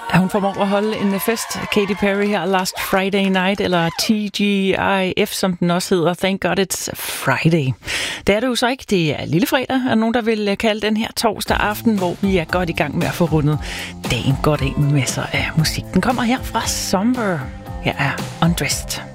Hun formår at holde en fest. Katy Perry her, Last Friday Night, eller TGIF, som den også hedder. Thank God It's Friday. Det er det jo så ikke. Det er lille fredag, er nogen, der vil kalde den her torsdag aften, hvor vi er godt i gang med at få rundet dagen godt af med masser af musik. Den kommer her fra Somber. Her er Undressed.